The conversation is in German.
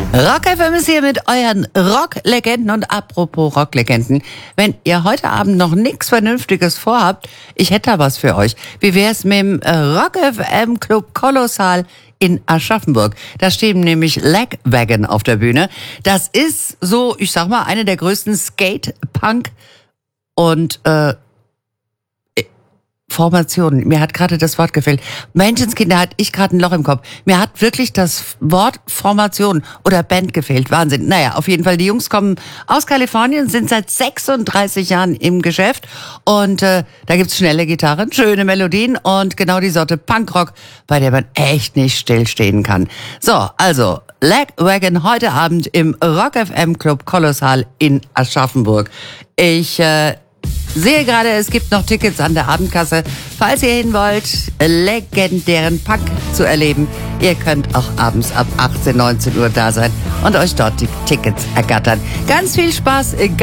Rock FM ist hier mit euren Rocklegenden. Und apropos Rocklegenden, wenn ihr heute Abend noch nichts Vernünftiges vorhabt, ich hätte da was für euch. Wie wär's mit dem Rock FM Club Kolossal in Aschaffenburg? Da stehen nämlich Lagwagon auf der Bühne. Das ist so, ich sag mal, eine der größten Skate-Punk- und Formationen. Mir hat gerade das Wort gefehlt. Menschenskinder, hatte ich gerade ein Loch im Kopf. Mir hat wirklich das Wort Formation oder Band gefehlt. Wahnsinn. Naja, auf jeden Fall, die Jungs kommen aus Kalifornien, sind seit 36 Jahren im Geschäft und da gibt's schnelle Gitarren, schöne Melodien und genau die Sorte Punkrock, bei der man echt nicht stillstehen kann. So, also Lagwagon heute Abend im Rock FM Club Kolossal in Aschaffenburg. Ich sehe gerade, es gibt noch Tickets an der Abendkasse. Falls ihr hin wollt, legendären Punk zu erleben, ihr könnt auch abends ab 18, 19 Uhr da sein und euch dort die Tickets ergattern. Ganz viel Spaß,